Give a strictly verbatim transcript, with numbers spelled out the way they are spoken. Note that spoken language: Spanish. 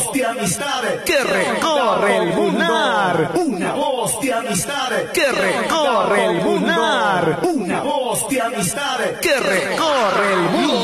voz de amistad que recorre el mundo. Una voz de amistad que recorre el mundo. Una voz de amistad que recorre el mundo.